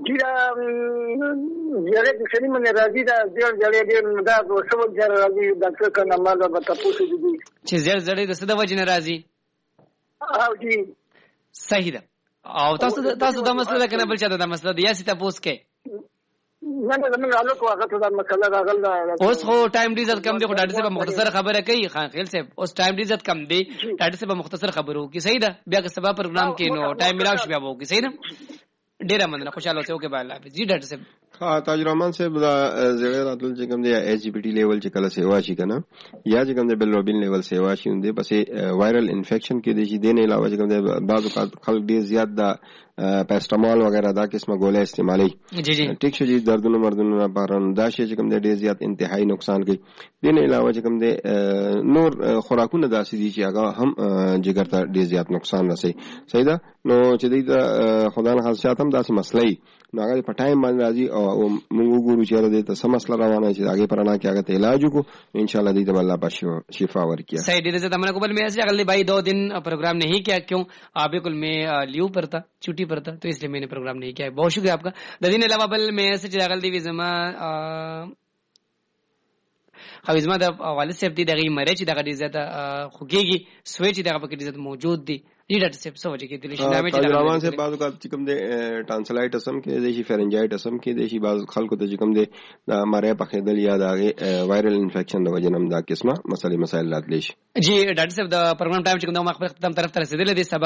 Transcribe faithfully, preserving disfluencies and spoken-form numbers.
جی دا زیاره د سړي من راځي دا ډېر ډېر ډېر دا سبب زیاره راځي ډاکټر کنه ما دا تاسو دي چې زیړ زړې د څه د وجه نه راځي. او جی صحیح ده. او تاسو تاسو دا مسله کنه بل چا دا مسله دی یا ستا پوس کې نه نه زموږ حالو کو هغه ته دا مسله راغل دا اوس خو ټایم ډی زت کم دی خو ډاکټر صاحب مختصر خبره کوي خان خیل صاحب اوس ټایم ډی زت کم دی ډاکټر صاحب مختصر خبرو کی صحیح ده بیا که سبا پروګرام کې نو ټایم ملاو شي بیا وو کی صحیح ده ډیره مننه خوشاله اوسئ اوکې بای الله جی ډاکټر صاحب. ها تاج رحمان صاحب دا زړه راتل چې کوم دی ایچ جی پی ټی لیول چې کله سیوا شي کنه یا چې کوم دی بلروبین لیول سیوا شي اندې پسې وایرل انفیکشن کې دی چې دین علاوه چې کوم دی بعض خلک ډیر زیات دا پیسټامال وغیرہ دا قسمه ګولې استعمالي جی جی ټیک شي دردونو مردونو لپاره دا شي چې کوم دی ډیر زیات انتهایی نقصان کوي. دین علاوه چې کوم دی نور خوراکونه داسې دي چې هغه هم جګر ته ډیر زیات نقصان رسي. صحیح ده. نو چې د خدای نه خاصیات هم داسې مسلې نو هغه په ټایم باندې راځي او موږ وګورو چې د ته سم مسله روانه چې هغه پرانا کې هغه ته علاج وکړو ان شاء الله دې ته الله پاک شفا ورکړي. صحیح دې سے تمنا قبل میں ایسے اگلے بھائی دو دن پروگرام نہیں کیا کیوں بالکل میں لیو پر تھا چھٹی پر تھا تو اس لیے میں نے پروگرام نہیں کیا. بہت شکریہ آپ کا. دین علاوہ بل میں ایسے اگل دی زما خوازما د والد صاحب دي دغه مری چې دغه دې زیاته خوګيږي سوي چې دغه پکې دې موجود دي ډی ډاکټر صاحب سوچ کې دلی شنامه چې دغه روان صاحب بعضو کا چې کوم دې ټانسلایټس هم کې دې شي فرنجایټس هم کې دې شي بعض خلکو ته چې کوم دې مری پخې دل یا دغه وایرل انفیکشن د وجه نم دا قسمه مسلې مسائل راتلی شي. جی ډاکټر صاحب دا پروګرام ټایم چې کوم د مخ په ختم طرف ته رسیدل دي.